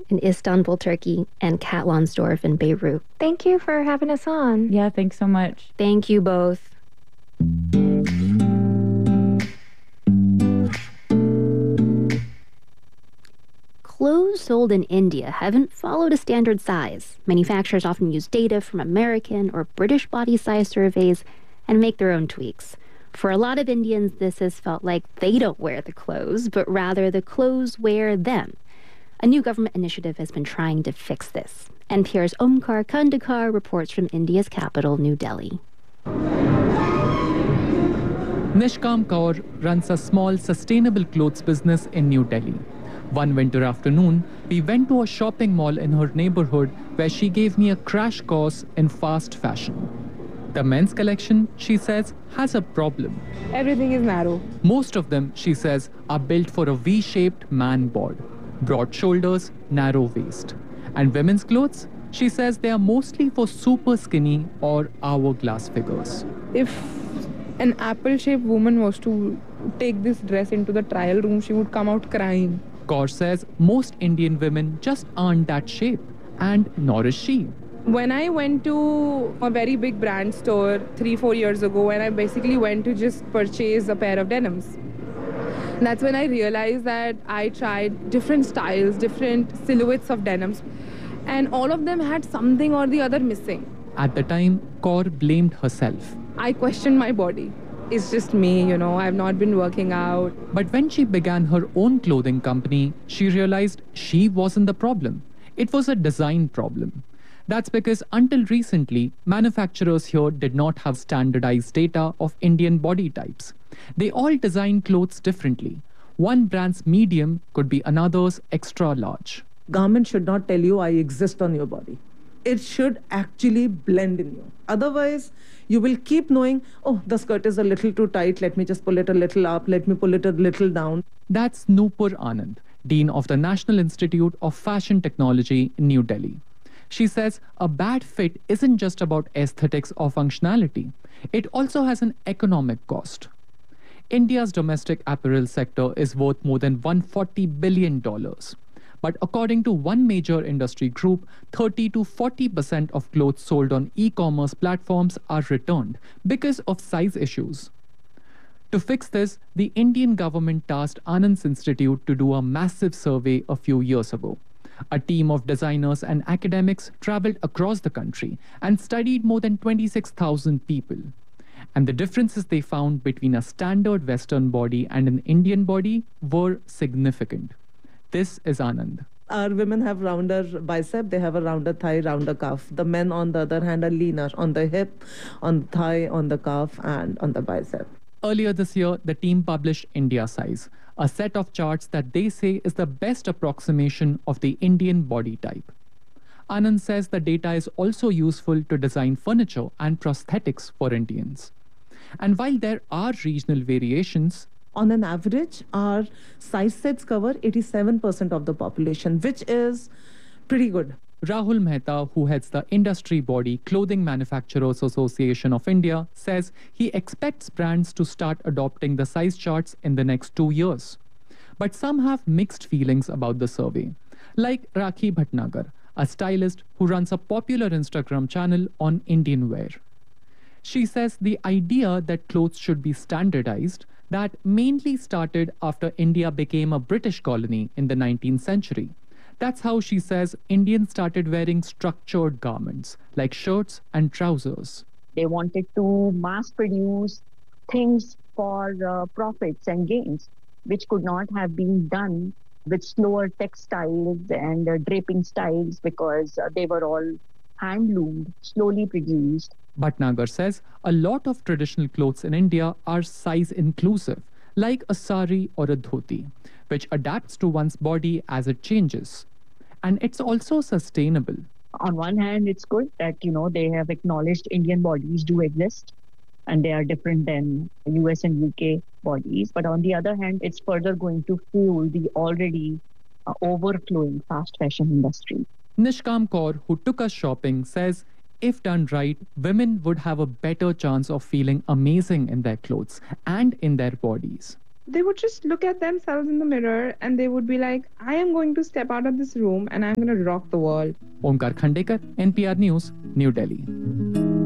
in Istanbul, Turkey, and Kat Lonsdorf in Beirut. Thank you for having us on. Yeah, thanks so much. Thank you both. Clothes sold in India haven't followed a standard size. Manufacturers often use data from American or British body size surveys and make their own tweaks. For a lot of Indians, this has felt like they don't wear the clothes, but rather the clothes wear them. A new government initiative has been trying to fix this. NPR's Omkar Kandekar reports from India's capital, New Delhi. Nishkam Kaur runs a small sustainable clothes business in New Delhi. One winter afternoon, we went to a shopping mall in her neighborhood where she gave me a crash course in fast fashion. The men's collection, she says, has a problem. Everything is narrow. Most of them, she says, are built for a V-shaped man bod. Broad shoulders, narrow waist. And women's clothes, she says they are mostly for super skinny or hourglass figures. If an apple-shaped woman was to take this dress into the trial room, she would come out crying. Kaur says most Indian women just aren't that shape, and nor is she. When I went to a very big brand store 3-4 years ago, and I basically went to just purchase a pair of denims, that's when I realized that I tried different styles, different silhouettes of denims, and all of them had something or the other missing. At the time, Kaur blamed herself. I questioned my body. It's just me, I've not been working out. But when she began her own clothing company, she realized she wasn't the problem. It was a design problem. That's because until recently, manufacturers here did not have standardized data of Indian body types. They all design clothes differently. One brand's medium could be another's extra large. Garment should not tell you I exist on your body. It should actually blend in you. Otherwise, you will keep knowing, oh, the skirt is a little too tight. Let me just pull it a little up. Let me pull it a little down. That's Nupur Anand, Dean of the National Institute of Fashion Technology in New Delhi. She says a bad fit isn't just about aesthetics or functionality. It also has an economic cost. India's domestic apparel sector is worth more than $140 billion. But according to one major industry group, 30 to 40% of clothes sold on e-commerce platforms are returned because of size issues. To fix this, the Indian government tasked Anand's Institute to do a massive survey a few years ago. A team of designers and academics traveled across the country and studied more than 26,000 people. And the differences they found between a standard Western body and an Indian body were significant. This is Anand. Our women have rounder bicep, they have a rounder thigh, rounder calf. The men, on the other hand, are leaner on the hip, on the thigh, on the calf, and on the bicep. Earlier this year, the team published India Size, a set of charts that they say is the best approximation of the Indian body type. Anand says the data is also useful to design furniture and prosthetics for Indians. And while there are regional variations, on an average, our size sets cover 87% of the population, which is pretty good. Rahul Mehta, who heads the industry body Clothing Manufacturers Association of India, says he expects brands to start adopting the size charts in the next 2 years. But some have mixed feelings about the survey, like Rakhi Bhatnagar, a stylist who runs a popular Instagram channel on Indian wear. She says the idea that clothes should be standardized that mainly started after India became a British colony in the 19th century. That's how she says Indians started wearing structured garments like shirts and trousers. They wanted to mass produce things for profits and gains, which could not have been done with slower textiles and draping styles because they were all hand-loomed, slowly produced. Bhatnagar says a lot of traditional clothes in India are size inclusive, like a sari or a dhoti, which adapts to one's body as it changes. And it's also sustainable. On one hand, it's good that, they have acknowledged Indian bodies do exist and they are different than US and UK bodies. But on the other hand, it's further going to fuel the already overflowing fast fashion industry. Nishkam Kaur, who took us shopping, says if done right, women would have a better chance of feeling amazing in their clothes and in their bodies. they would just look at themselves in the mirror and they would be like, I am going to step out of this room and I'm going to rock the world. Omkar Khandekar, NPR News, New Delhi.